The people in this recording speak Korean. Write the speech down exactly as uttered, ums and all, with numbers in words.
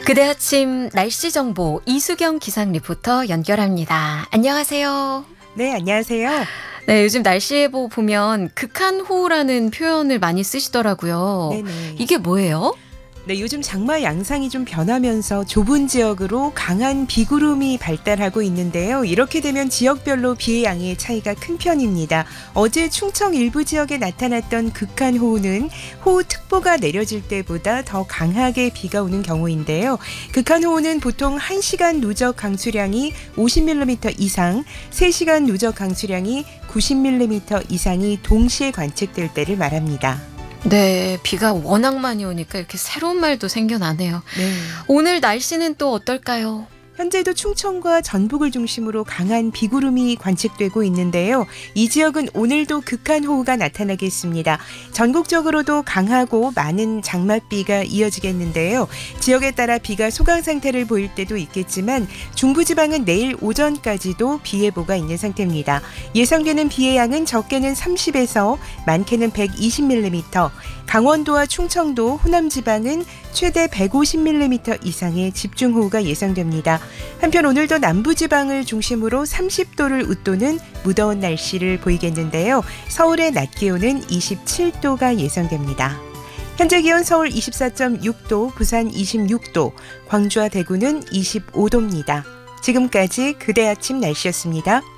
그대 아침 날씨 정보 이수경 기상 리포터 연결합니다. 안녕하세요. 네, 안녕하세요. 네, 요즘 날씨 예보 보면 극한호우라는 표현을 많이 쓰시더라고요. 네네. 이게 뭐예요? 네, 요즘 장마 양상이 좀 변하면서 좁은 지역으로 강한 비구름이 발달하고 있는데요. 이렇게 되면 지역별로 비의 양의 차이가 큰 편입니다. 어제 충청 일부 지역에 나타났던 극한호우는 호우특보가 내려질 때보다 더 강하게 비가 오는 경우인데요. 극한호우는 보통 한 시간 누적 강수량이 오십 밀리미터 이상, 세 시간 누적 강수량이 구십 밀리미터 이상이 동시에 관측될 때를 말합니다. 네, 비가 워낙 많이 오니까 이렇게 새로운 말도 생겨나네요. 네. 오늘 날씨는 또 어떨까요? 현재도 충청과 전북을 중심으로 강한 비구름이 관측되고 있는데요. 이 지역은 오늘도 극한호우가 나타나겠습니다. 전국적으로도 강하고 많은 장맛비가 이어지겠는데요. 지역에 따라 비가 소강 상태를 보일 때도 있겠지만 중부지방은 내일 오전까지도 비 예보가 있는 상태입니다. 예상되는 비의 양은 적게는 삼십에서 많게는 백이십 밀리미터, 강원도와 충청도, 호남지방은 최대 백오십 밀리미터 이상의 집중호우가 예상됩니다. 한편 오늘도 남부지방을 중심으로 삼십 도를 웃도는 무더운 날씨를 보이겠는데요. 서울의 낮 기온은 이십칠 도가 예상됩니다. 현재 기온 서울 이십사 점 육 도, 부산 이십육 도, 광주와 대구는 이십오 도입니다. 지금까지 그대 아침 날씨였습니다.